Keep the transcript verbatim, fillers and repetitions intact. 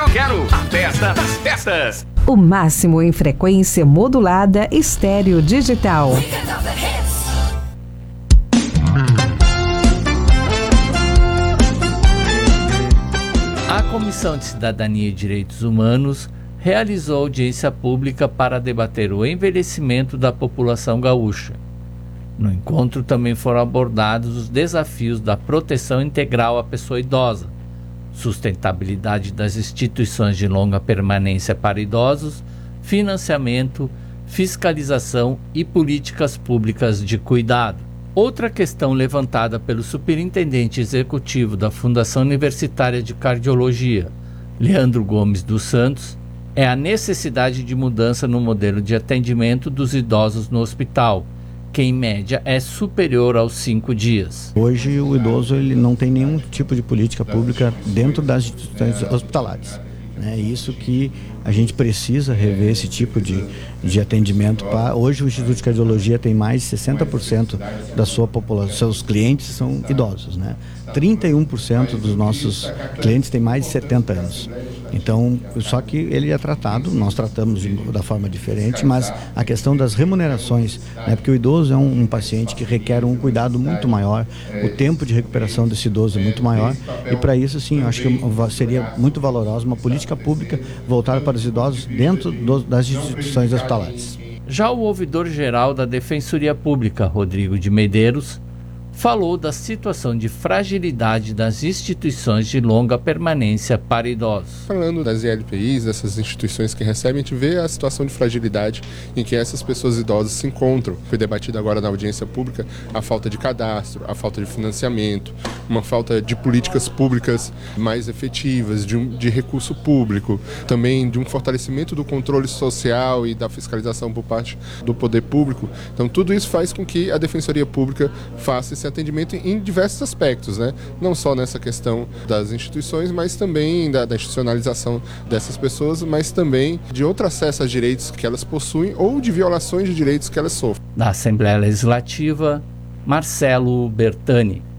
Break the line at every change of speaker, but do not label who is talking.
Quero, quero. A festa das festas.
O máximo em frequência modulada estéreo digital.
A Comissão de Cidadania e Direitos Humanos realizou audiência pública para debater o envelhecimento da população gaúcha. No encontro também foram abordados os desafios da proteção integral à pessoa idosa, sustentabilidade das instituições de longa permanência para idosos, financiamento, fiscalização e políticas públicas de cuidado. Outra questão levantada pelo superintendente executivo da Fundação Universitária de Cardiologia, Leandro Gomes dos Santos, é a necessidade de mudança no modelo de atendimento dos idosos no hospital, que em média é superior aos cinco dias.
Hoje o idoso ele não tem nenhum tipo de política pública dentro das instituições hospitalares. É isso que a gente precisa rever, esse tipo de, de atendimento. Pra, hoje o Instituto de Cardiologia tem mais de sessenta por cento da sua população, seus clientes são idosos, né? trinta e um por cento dos nossos clientes têm mais de setenta anos. Então, só que ele é tratado, nós tratamos de, da forma diferente, mas a questão das remunerações, né, porque o idoso é um, um paciente que requer um cuidado muito maior, o tempo de recuperação desse idoso é muito maior, e para isso, sim, eu acho que seria muito valorosa uma política pública voltada para os idosos dentro do, das instituições hospitalares.
Já o ouvidor-geral da Defensoria Pública, Rodrigo de Medeiros, falou da situação de fragilidade das instituições de longa permanência para idosos.
Falando das I L P Is, dessas instituições que recebem, a gente vê a situação de fragilidade em que essas pessoas idosas se encontram. Foi debatido agora na audiência pública a falta de cadastro, a falta de financiamento, uma falta de políticas públicas mais efetivas, de, um, de recurso público, também de um fortalecimento do controle social e da fiscalização por parte do poder público. Então tudo isso faz com que a Defensoria Pública faça esse atendimento em diversos aspectos, né? Não só nessa questão das instituições, mas também da, da institucionalização dessas pessoas, mas também de outro acesso a direitos que elas possuem ou de violações de direitos que elas sofrem.
Da Assembleia Legislativa, Marcelo Bertani.